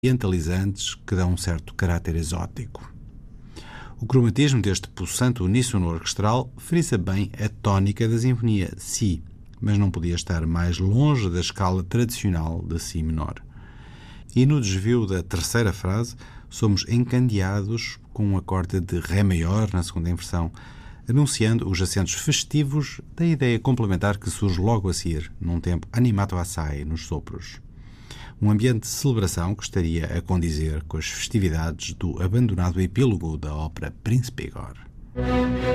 ambientalizantes que dão um certo caráter exótico. O cromatismo deste pulsante uníssono orquestral frisa bem a tónica da sinfonia Si, mas não podia estar mais longe da escala tradicional de Si menor. E no desvio da terceira frase, somos encandeados com um acorde de Ré maior na segunda inversão, anunciando os acentos festivos da ideia complementar que surge logo a seguir, num tempo animato assai nos sopros. Um ambiente de celebração que estaria a condizer com as festividades do abandonado epílogo da ópera Príncipe Igor.